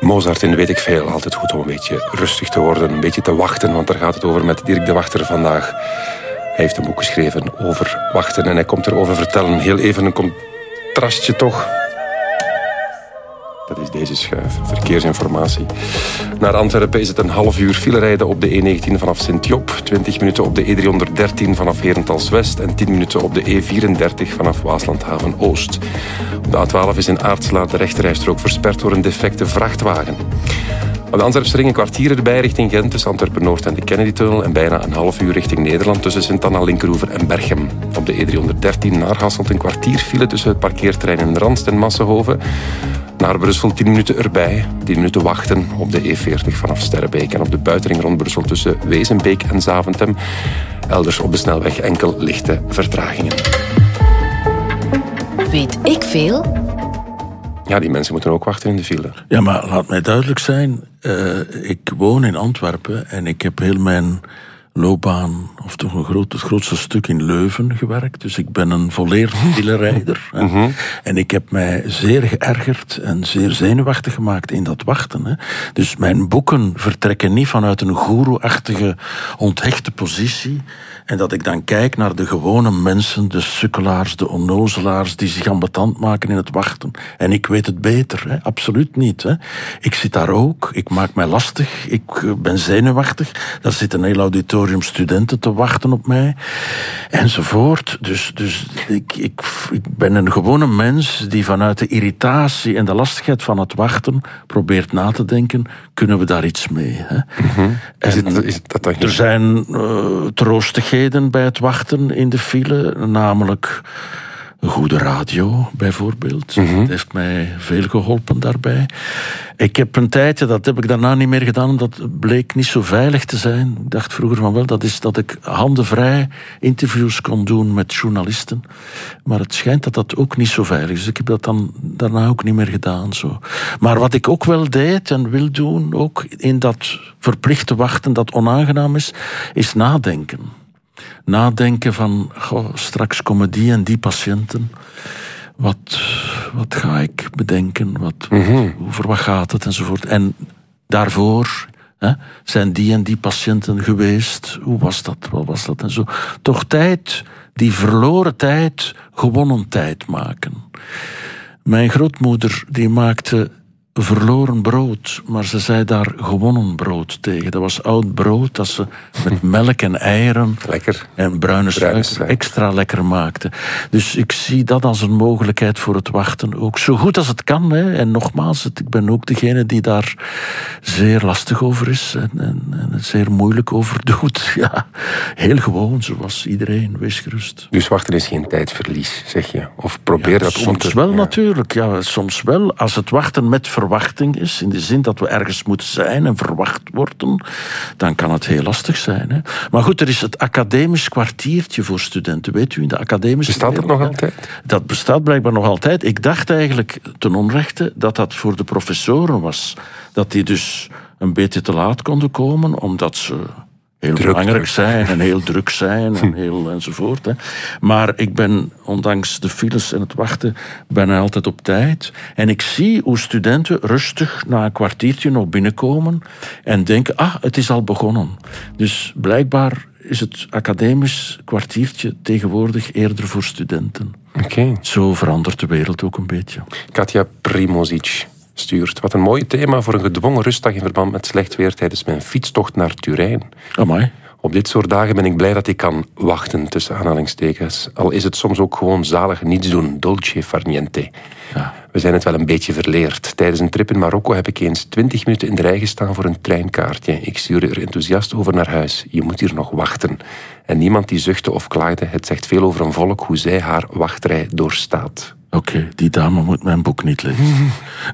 Mozart in Weet ik veel. Altijd goed om een beetje rustig te worden, een beetje te wachten, want daar gaat het over met Dirk de Wachter vandaag. Hij heeft een boek geschreven over wachten en hij komt erover vertellen. Heel even een contrastje toch. Dat is deze schuif, verkeersinformatie. Naar Antwerpen is het een half uur file rijden op de E19 vanaf Sint-Job, 20 minuten op de E313 vanaf Herentals-West en 10 minuten op de E34 vanaf Waaslandhaven-Oost. Op de A12 is in Aartselaar de rechterrijstrook versperd door een defecte vrachtwagen. Op de Antwerpsring een kwartier erbij richting Gent tussen Antwerpen-Noord en de Kennedy-tunnel en bijna een half uur richting Nederland tussen Sint-Anna-Linkeroever en Berchem. Op de E313 naar Hasselt een kwartier file tussen het parkeerterrein in Randst en Massenhoven. Naar Brussel 10 minuten erbij, 10 minuten wachten op de E40 vanaf Sterrebeek en op de buitenring rond Brussel tussen Wezenbeek en Zaventem. Elders op de snelweg enkel lichte vertragingen. Weet ik veel? Ja, die mensen moeten ook wachten in de file. Ja, maar laat mij duidelijk zijn. Ik woon in Antwerpen en ik heb heel mijn loopbaan, of toch het grootste stuk in Leuven gewerkt. Dus ik ben een volledige filerijder. Mm-hmm. En ik heb mij zeer geërgerd en zeer zenuwachtig gemaakt in dat wachten. Hè. Dus mijn boeken vertrekken niet vanuit een goeroe-achtige, onthechte positie. En dat ik dan kijk naar de gewone mensen, de sukkelaars, de onnozelaars, die zich ambetant maken in het wachten. En ik weet het beter, hè. Absoluut niet. Hè. Ik zit daar ook, ik maak mij lastig, ik ben zenuwachtig. Daar zit een heel auditorium studenten te wachten op mij. Enzovoort. Dus ik ben een gewone mens die vanuit de irritatie en de lastigheid van het wachten probeert na te denken, kunnen we daar iets mee? Hè? Mm-hmm. Er zijn troostigheden bij het wachten in de file, namelijk een goede radio, bijvoorbeeld. Mm-hmm. Dat heeft mij veel geholpen daarbij. Ik heb een tijdje, dat heb ik daarna niet meer gedaan, omdat het bleek niet zo veilig te zijn. Ik dacht vroeger van wel, dat is dat ik handenvrij interviews kon doen met journalisten. Maar het schijnt dat dat ook niet zo veilig is. Dus ik heb dat dan daarna ook niet meer gedaan. Zo. Maar wat ik ook wel deed en wil doen, ook in dat verplichte wachten dat onaangenaam is nadenken. Nadenken van, straks komen die en die patiënten. Wat ga ik bedenken? Over wat gaat het? Enzovoort. En daarvoor zijn die en die patiënten geweest. Hoe was dat? Wat was dat? En zo. Toch tijd, die verloren tijd, gewonnen tijd maken. Mijn grootmoeder die maakte verloren brood, maar ze zei daar gewonnen brood tegen. Dat was oud brood dat ze met melk en eieren lekker. En bruine suiker extra lekker maakte. Dus ik zie dat als een mogelijkheid voor het wachten ook. Zo goed als het kan. Hè. En nogmaals, ik ben ook degene die daar zeer lastig over is en het zeer moeilijk over doet. Ja, heel gewoon, zoals iedereen. Wees gerust. Dus wachten is geen tijdverlies, zeg je? Of probeer dat om te... Soms wel, natuurlijk. Ja, soms wel. Als het wachten met verwachting is, in de zin dat we ergens moeten zijn en verwacht worden, dan kan het heel lastig zijn. Hè. Maar goed, er is het academisch kwartiertje voor studenten. Weet u, in de academische bestaat dat nog altijd? Dat bestaat blijkbaar nog altijd. Ik dacht eigenlijk ten onrechte dat dat voor de professoren was. Dat die dus een beetje te laat konden komen, omdat ze heel belangrijk zijn en heel druk zijn en heel enzovoort. Hè. Maar ik ben, ondanks de files en het wachten, bijna altijd op tijd. En ik zie hoe studenten rustig na een kwartiertje nog binnenkomen en denken, het is al begonnen. Dus blijkbaar is het academisch kwartiertje tegenwoordig eerder voor studenten. Okay. Zo verandert de wereld ook een beetje. Katja Primozic stuurt. Wat een mooi thema voor een gedwongen rustdag in verband met slecht weer tijdens mijn fietstocht naar Turijn. Amai. Op dit soort dagen ben ik blij dat ik kan wachten, tussen aanhalingstekens. Al is het soms ook gewoon zalig niets doen, dolce far niente. Ja. We zijn het wel een beetje verleerd. Tijdens een trip in Marokko heb ik eens 20 minuten in de rij gestaan voor een treinkaartje. Ik stuurde er enthousiast over naar huis. Je moet hier nog wachten. En niemand die zuchtte of klaagde. Het zegt veel over een volk hoe zij haar wachtrij doorstaat. Oké, die dame moet mijn boek niet lezen.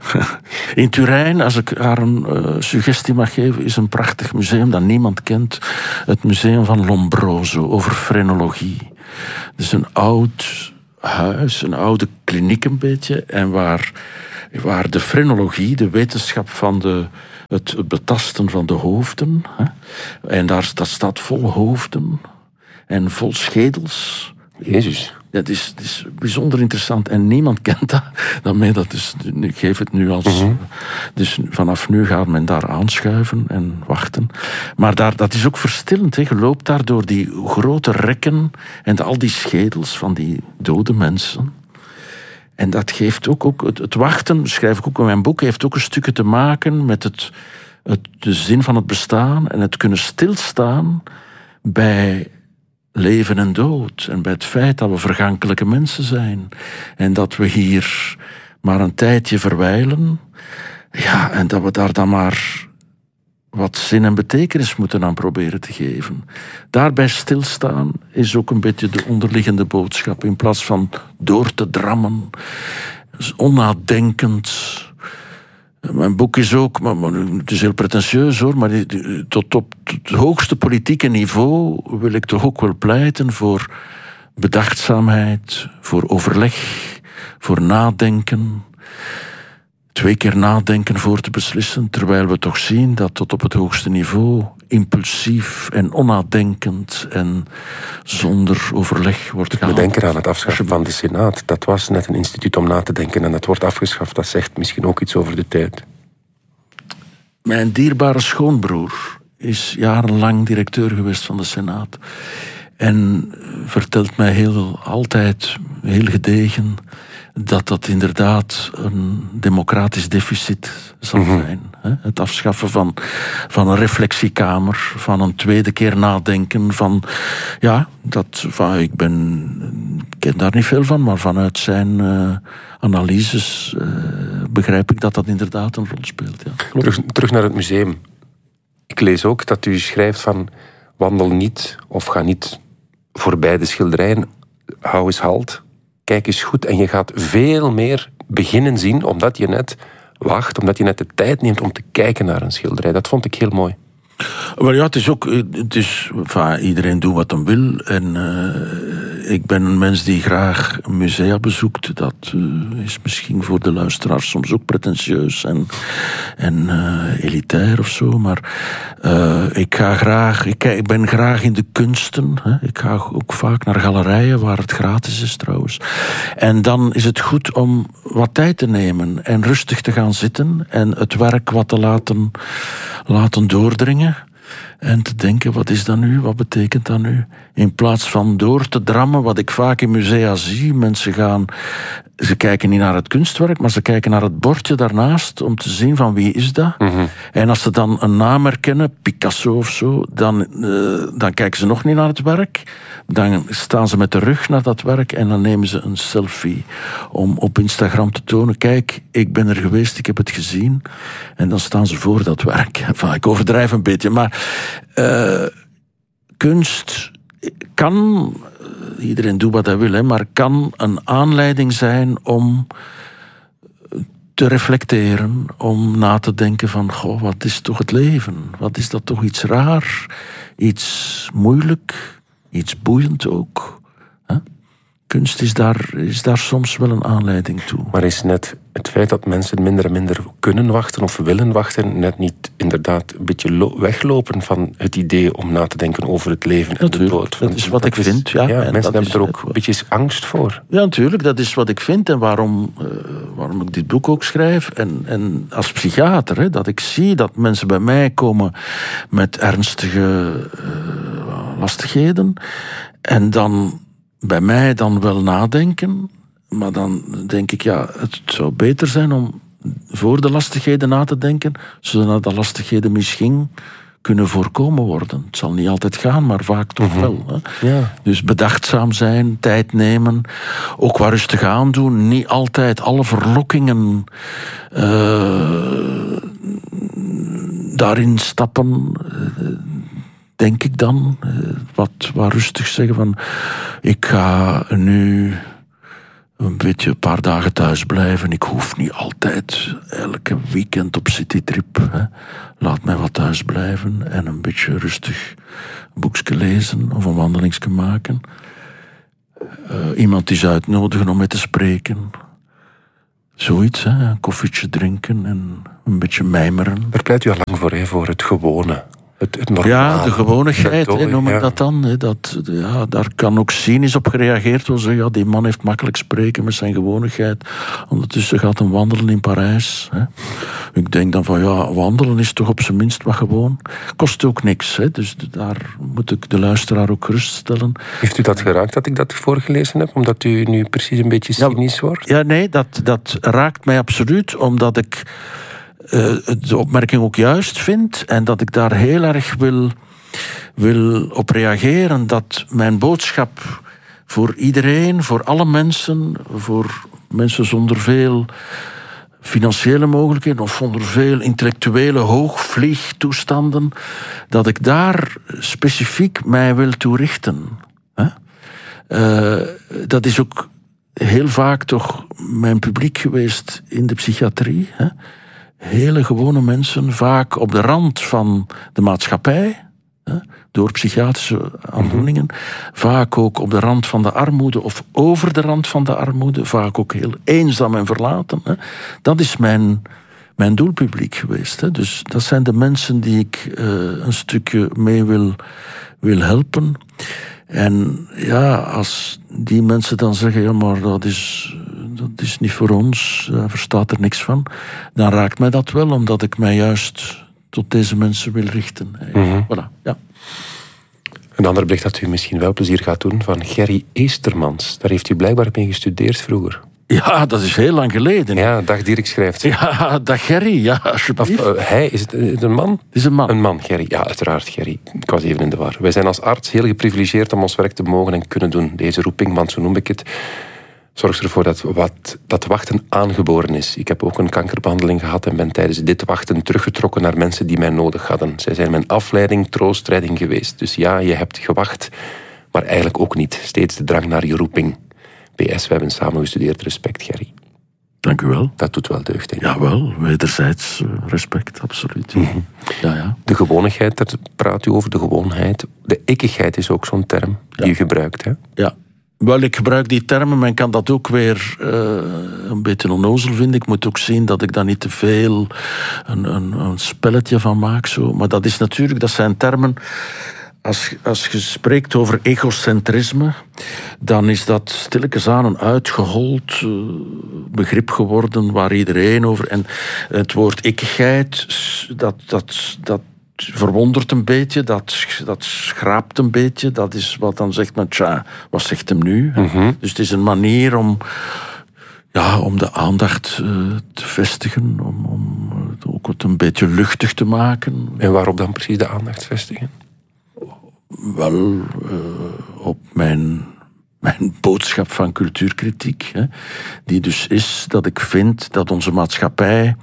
In Turijn, als ik haar een suggestie mag geven, is een prachtig museum dat niemand kent. Het museum van Lombroso, over frenologie. Het is een oud huis, een oude kliniek een beetje. En waar de frenologie, de wetenschap van het betasten van de hoofden. Hè, en dat staat vol hoofden en vol schedels. Jezus. Het is bijzonder interessant en niemand kent dat. Ik geef het nu als... Dus vanaf nu gaat men daar aanschuiven en wachten. Maar dat is ook verstillend. Hè. Je loopt daar door die grote rekken en al die schedels van die dode mensen. En dat geeft ook het wachten, schrijf ik ook in mijn boek, heeft ook een stukje te maken met de zin van het bestaan en het kunnen stilstaan bij leven en dood. En bij het feit dat we vergankelijke mensen zijn. En dat we hier maar een tijdje verwijlen. Ja, en dat we daar dan maar wat zin en betekenis moeten aan proberen te geven. Daarbij stilstaan is ook een beetje de onderliggende boodschap. In plaats van door te drammen, onnadenkend. Mijn boek is ook, maar het is heel pretentieus hoor, maar tot op het hoogste politieke niveau wil ik toch ook wel pleiten voor bedachtzaamheid, voor overleg, voor nadenken. 2 keer nadenken voor te beslissen, terwijl we toch zien dat tot op het hoogste niveau impulsief en onnadenkend en zonder overleg wordt gehaald. We denken aan het afschaffen van de Senaat. Dat was net een instituut om na te denken en dat wordt afgeschaft. Dat zegt misschien ook iets over de tijd. Mijn dierbare schoonbroer is jarenlang directeur geweest van de Senaat. En vertelt mij altijd heel gedegen dat inderdaad een democratisch deficit zal zijn. Het afschaffen van een reflectiekamer, van een 2e keer nadenken, ik ken daar niet veel van, maar vanuit zijn analyses begrijp ik dat inderdaad een rol speelt. Ja. Terug naar het museum. Ik lees ook dat u schrijft van wandel niet of ga niet voorbij de schilderijen, hou eens halt. Kijk eens goed en je gaat veel meer beginnen zien omdat je net wacht, omdat je net de tijd neemt om te kijken naar een schilderij. Dat vond ik heel mooi. Maar ja, iedereen doet wat hij wil. En ik ben een mens die graag musea bezoekt. Dat is misschien voor de luisteraars soms ook pretentieus en elitair of zo. Maar ik ben graag in de kunsten. Hè. Ik ga ook vaak naar galerijen waar het gratis is trouwens. En dan is het goed om wat tijd te nemen en rustig te gaan zitten en het werk wat te laten doordringen. En te denken, wat is dat nu? Wat betekent dat nu? In plaats van door te drammen, wat ik vaak in musea zie. Mensen ze kijken niet naar het kunstwerk, maar ze kijken naar het bordje daarnaast om te zien van wie is dat. Mm-hmm. En als ze dan een naam herkennen, Picasso of zo, dan kijken ze nog niet naar het werk. Dan staan ze met de rug naar dat werk en dan nemen ze een selfie om op Instagram te tonen, kijk, ik ben er geweest, ik heb het gezien. En dan staan ze voor dat werk. Enfin, ik overdrijf een beetje, maar kunst kan, iedereen doet wat hij wil, maar kan een aanleiding zijn om te reflecteren, om na te denken van, goh, wat is toch het leven? Wat is dat toch iets raar, iets moeilijk, iets boeiend ook. Huh? Kunst is daar soms wel een aanleiding toe. Maar is net het feit dat mensen minder en minder kunnen wachten of willen wachten, net niet inderdaad een beetje weglopen van het idee om na te denken over het leven en de dood? Dat is wat ik vind. Ja, en mensen hebben er ook een beetje angst voor. Ja, natuurlijk, dat is wat ik vind en waarom ik dit boek ook schrijf. En als psychiater, hè, dat ik zie dat mensen bij mij komen met ernstige lastigheden en dan bij mij dan wel nadenken, maar dan denk ik, ja, het zou beter zijn om voor de lastigheden na te denken, zodat de lastigheden misschien kunnen voorkomen worden. Het zal niet altijd gaan, maar vaak toch wel. Hè? Ja. Dus bedachtzaam zijn, tijd nemen, ook wat rustig aandoen, niet altijd alle verlokkingen daarin stappen. Denk ik dan, wat rustig zeggen van, ik ga nu een paar dagen thuis blijven. Ik hoef niet altijd elke weekend op citytrip. Hè. Laat mij wat thuis blijven en een beetje rustig een boekje lezen of een wandelingsje maken. Iemand eens uitnodigen om mee te spreken. Zoiets, hè. Een koffietje drinken en een beetje mijmeren. Daar pleit u al lang voor het gewone. Het normale. Ja, de gewonigheid, noem ik ja. dat dan. Hè, daar kan ook cynisch op gereageerd worden. Ja, die man heeft makkelijk spreken met zijn gewonigheid. Ondertussen gaat hij wandelen in Parijs. Hè. Ik denk dan van, ja, wandelen is toch op zijn minst wat gewoon. Kost ook niks, hè, dus daar moet ik de luisteraar ook geruststellen. Heeft u dat geraakt dat ik dat voorgelezen heb? Omdat u nu precies een beetje cynisch wordt? Ja, nee, dat raakt mij absoluut, omdat ik de opmerking ook juist vind en dat ik daar heel erg wil op reageren, dat mijn boodschap voor iedereen, voor alle mensen, voor mensen zonder veel financiële mogelijkheden of zonder veel intellectuele hoogvliegtoestanden, dat ik daar specifiek mij wil toe richten. Dat is ook heel vaak toch mijn publiek geweest in de psychiatrie. Hè? Hele gewone mensen, vaak op de rand van de maatschappij, hè? Door psychiatrische aandoeningen, vaak ook op de rand van de armoede of over de rand van de armoede, vaak ook heel eenzaam en verlaten. Hè? Dat is mijn doelpubliek geweest. Hè? Dus dat zijn de mensen die ik een stukje mee wil helpen. En ja, als die mensen dan zeggen, ja, maar dat is niet voor ons, daar verstaat er niks van, dan raakt mij dat wel, omdat ik mij juist tot deze mensen wil richten. Voilà, ja. Een ander bericht dat u misschien wel plezier gaat doen, van Gerry Eestermans. Daar heeft u blijkbaar mee gestudeerd vroeger. Ja, dat is heel lang geleden. Ja, Dag Dirk schrijft. Ja, dag Gerry, ja, alsjeblieft. Hij, is het een man? Het is een man. Een man, Gerry. Ja, uiteraard, Gerry. Ik was even in de war. Wij zijn als arts heel geprivilegeerd om ons werk te mogen en kunnen doen. Deze roeping, want zo noem ik het, zorgt ervoor dat wachten aangeboren is. Ik heb ook een kankerbehandeling gehad en ben tijdens dit wachten teruggetrokken naar mensen die mij nodig hadden. Zij zijn mijn afleiding, troostredding geweest. Dus ja, je hebt gewacht, maar eigenlijk ook niet. Steeds de drang naar je roeping. PS, we hebben samen gestudeerd. Respect, Gerry. Dank u wel. Dat doet wel deugd, hè? Jawel, wederzijds respect, absoluut. Ja. De gewonigheid, daar praat u over, de gewoonheid. De ikkigheid is ook zo'n term die u gebruikt, hè? Ja. Wel, ik gebruik die termen, men kan dat ook weer een beetje onnozel vinden. Ik moet ook zien dat ik daar niet te veel een spelletje van maak. Zo. Maar dat is natuurlijk, dat zijn termen. Als je spreekt over egocentrisme, dan is dat stilletjes aan een uitgehold begrip geworden waar iedereen over. En het woord ikkigheid, dat verwondert een beetje, dat schraapt een beetje. Dat is wat dan zegt men, tja, wat zegt hem nu? Dus het is een manier om de aandacht te vestigen, om ook het een beetje luchtig te maken. En waarop dan precies de aandacht vestigen? Wel, op mijn boodschap van cultuurkritiek. Hè, die dus is dat ik vind dat onze maatschappij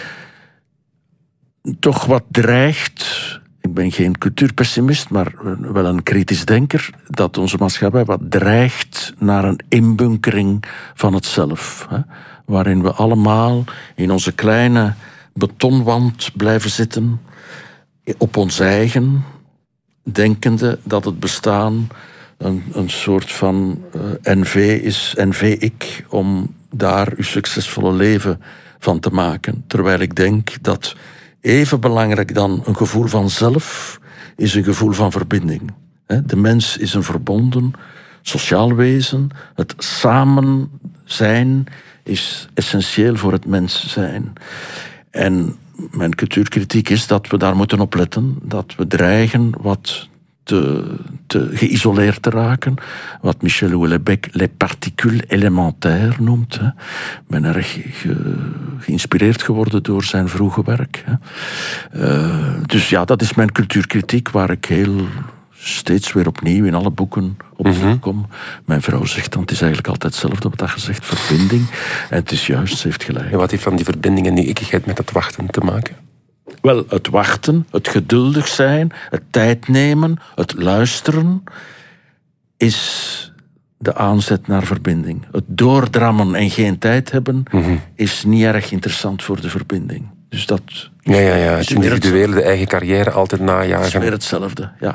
toch wat dreigt. Ik ben geen cultuurpessimist, maar wel een kritisch denker. Dat onze maatschappij wat dreigt naar een inbunkering van het zelf. Hè, waarin we allemaal in onze kleine betonwand blijven zitten. Op ons eigen, denkende dat het bestaan een soort van NV is, NV-ik, om daar uw succesvolle leven van te maken. Terwijl ik denk dat even belangrijk dan een gevoel van zelf is een gevoel van verbinding. De mens is een verbonden sociaal wezen. Het samen zijn is essentieel voor het mens zijn. En mijn cultuurkritiek is dat we daar moeten op letten. Dat we dreigen wat te geïsoleerd te raken. Wat Michel Houellebecq les particules élémentaires noemt. Ik ben erg geïnspireerd geworden door zijn vroege werk. Dus ja, dat is mijn cultuurkritiek waar ik steeds weer opnieuw in alle boeken op kom. Mijn vrouw zegt dan, het is eigenlijk altijd hetzelfde wat je zegt, verbinding. En het is juist, ze heeft gelijk. En wat heeft van die verbinding en die ikkigheid met dat wachten te maken? Wel, het wachten, het geduldig zijn, het tijd nemen, het luisteren is de aanzet naar verbinding. Het doordrammen en geen tijd hebben is niet erg interessant voor de verbinding. Dus dat... Ja, het individuele, de eigen carrière altijd najagen. Het is weer hetzelfde, ja.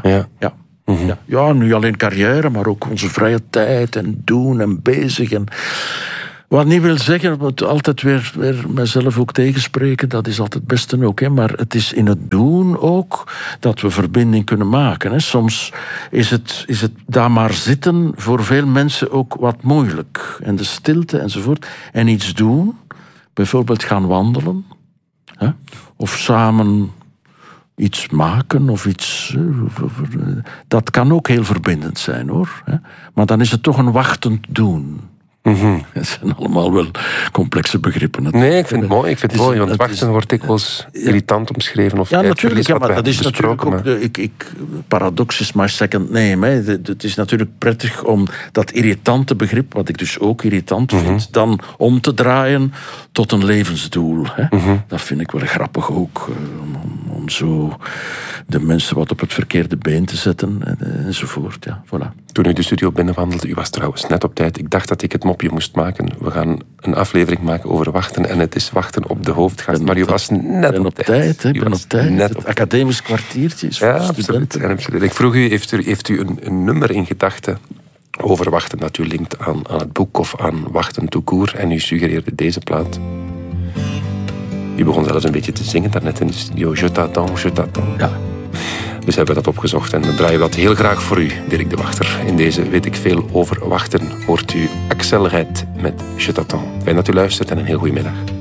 Ja. Nu alleen carrière, maar ook onze vrije tijd en doen en bezig. En Wat niet wil zeggen, ik moet altijd weer mezelf ook tegenspreken, dat is altijd het beste ook. Hè. Maar het is in het doen ook dat we verbinding kunnen maken. Hè. Soms is het daar maar zitten voor veel mensen ook wat moeilijk. En de stilte enzovoort. En iets doen, bijvoorbeeld gaan wandelen, hè. Of samen iets maken of iets. Dat kan ook heel verbindend zijn, hoor. Hè. Maar dan is het toch een wachtend doen. Mm-hmm. Het zijn allemaal wel complexe begrippen. Nee, ik vind het mooi. Want wachten wordt dikwijls irritant omschreven. Of ja, natuurlijk. Ja, maar dat is besproken, natuurlijk ook... Paradox is my second name. Hè. Het is natuurlijk prettig om dat irritante begrip, wat ik dus ook irritant vind, dan om te draaien tot een levensdoel. Hè. Dat vind ik wel grappig ook. Om zo de mensen wat op het verkeerde been te zetten enzovoort. Ja, voilà. Toen u de studio binnenwandelde, u was trouwens net op tijd. Ik dacht dat ik het mopje moest maken. We gaan een aflevering maken over wachten. En het is wachten op de hoofdgast. Maar u was net op tijd. Ik ben op tijd. Het academisch kwartiertje is voor studenten. Absoluut. Ik vroeg u, heeft u een nummer in gedachten over wachten dat u linkt aan het boek of aan wachten tout court? En u suggereerde deze plaat. U begon zelfs een beetje te zingen daarnet in de studio. Je t'attends, je t'attends. Ja. Dus hebben we dat opgezocht en we draaien dat heel graag voor u, Dirk de Wachter. In deze Weet ik veel over wachten hoort u Axel Red met Je t'attends. Fijn dat u luistert en een heel goede middag.